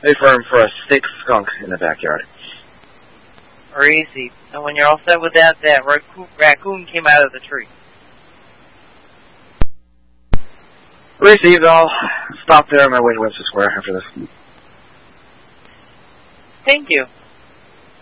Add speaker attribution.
Speaker 1: Wait for a sick skunk in the backyard.
Speaker 2: Received. And when you're all set with that, that raccoon came out of the tree.
Speaker 1: Received. I'll stop there on my way to Webster Square after this.
Speaker 2: Thank you.